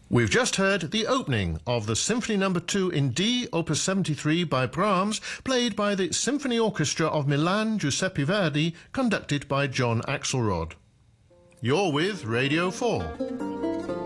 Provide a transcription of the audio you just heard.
We've just heard the opening of the Symphony No. 2 in D, Opus 73 by Brahms, played by the Symphony Orchestra of Milan Giuseppe Verdi, conducted by John Axelrod. You're with Radio 4.